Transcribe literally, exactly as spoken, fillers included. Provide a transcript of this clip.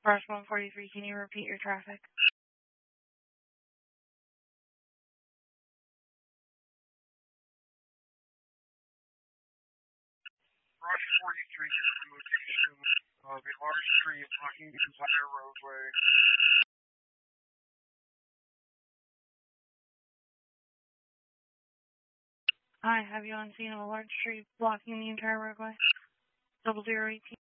Rush one forty-three, can you repeat your traffic? Rush forty-three is the location of a large tree blocking the entire roadway. Hi, have you on scene of a large tree blocking the entire roadway? Double zero eighteen.